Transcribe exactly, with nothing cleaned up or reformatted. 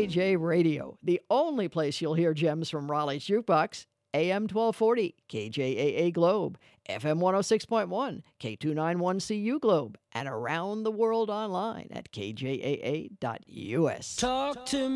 K J Radio, the only place you'll hear gems from Raleigh's Jukebox. A M twelve forty, K J A A Globe, F M one oh six point one, K two ninety-one C U Globe, and around the world online at K J A A dot U S. Talk to me.